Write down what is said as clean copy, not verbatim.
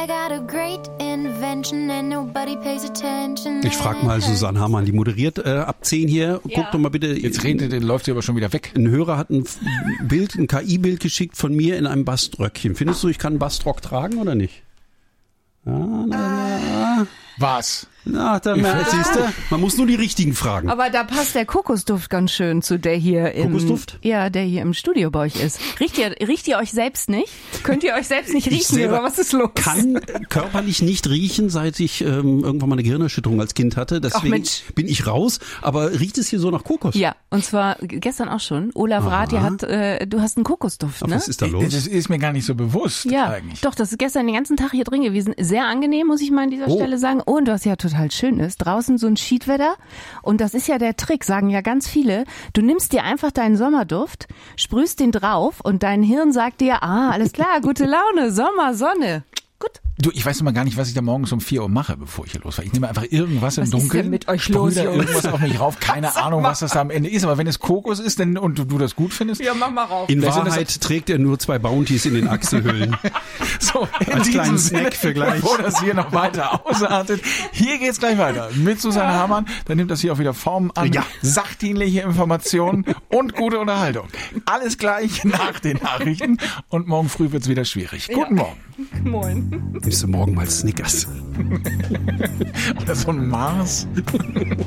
I got a great invention and nobody pays attention. Ich frage mal Susanne Hamann, die moderiert ab 10 hier. Ja. Guck doch mal bitte. Jetzt läuft sie aber schon wieder weg. Ein Hörer hat ein KI-Bild geschickt von mir in einem Baströckchen. Findest du, ich kann einen Bastrock tragen oder nicht? Was? Na, siehst du, man muss nur die richtigen fragen. Aber da passt der Kokosduft ganz schön zu der hier Kokosduft? Ja, der hier im Studio bei euch ist. Riecht ihr euch selbst nicht? Könnt ihr euch selbst nicht riechen oder was ist los? Ich kann körperlich nicht riechen, seit ich irgendwann mal eine Gehirnerschütterung als Kind hatte. Deswegen bin ich raus. Aber riecht es hier so nach Kokos? Ja, und zwar gestern auch schon. Olaf Rathi du hast einen Kokosduft, ne? Was ist da los? Das ist mir gar nicht so bewusst eigentlich. Doch, das ist gestern den ganzen Tag hier drin gewesen. Sehr angenehm, muss ich mal an dieser Stelle sagen. Und was ja total schön ist, draußen so ein Schiedwetter. Und das ist ja der Trick, sagen ja ganz viele. Du nimmst dir einfach deinen Sommerduft, sprühst den drauf und dein Hirn sagt dir, alles klar, gute Laune, Sommer, Sonne. Gut. Du, ich weiß immer gar nicht, was ich da morgens um 4 Uhr mache, bevor ich hier losfahre. Ich nehme einfach irgendwas im Dunkeln. Was ist denn mit euch los, sprühe da Jungs? irgendwas auf mich rauf. Keine Ahnung, was das da am Ende ist. Aber wenn es Kokos ist und du das gut findest. Ja, mach mal rauf. In Wahrheit trägt er nur 2 Bounties in den Achselhöhlen. So, als kleinen Snack für gleich. Bevor das hier noch weiter ausartet. Hier geht's gleich weiter mit Susanne Hamann. Dann nimmt das hier auch wieder Formen an. Ja. Sachdienliche Informationen und gute Unterhaltung. Alles gleich nach den Nachrichten. Und morgen früh wird's wieder schwierig. Guten Morgen. Moin. Nimmst du morgen mal Snickers? Oder so ein Mars.